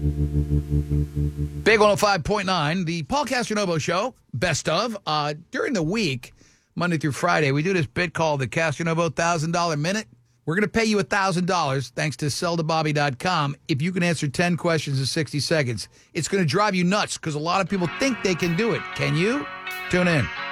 Big 105.9, the Paul Castronovo Show, best of. During the week, Monday through Friday, we do this bit called the Castronovo $1,000 Minute. We're going to pay you $1,000 thanks to selltobobby.com if you can answer 10 questions in 60 seconds. It's going to drive you nuts because a lot of people think they can do it. Can you? Tune in.